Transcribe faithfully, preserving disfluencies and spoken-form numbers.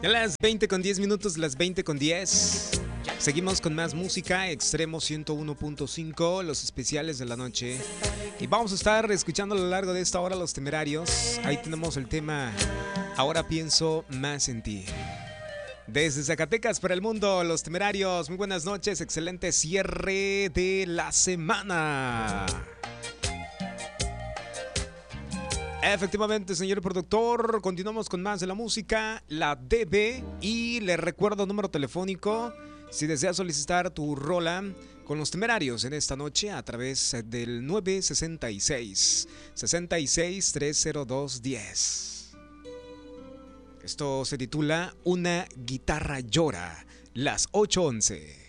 A las veinte con diez minutos, las veinte con diez. Seguimos con más música, Extremo ciento uno punto cinco, los especiales de la noche. Y vamos a estar escuchando a lo largo de esta hora Los Temerarios. Ahí tenemos el tema Ahora pienso más en ti. Desde Zacatecas para el mundo, Los Temerarios. Muy buenas noches, excelente cierre de la semana. Efectivamente, señor productor, continuamos con más de la música, la D B, y le recuerdo el número telefónico si desea solicitar tu rola con Los Temerarios en esta noche a través del nueve sesenta y seis, sesenta y seis, trescientos dos diez. Esto se titula Una guitarra llora, las ocho once.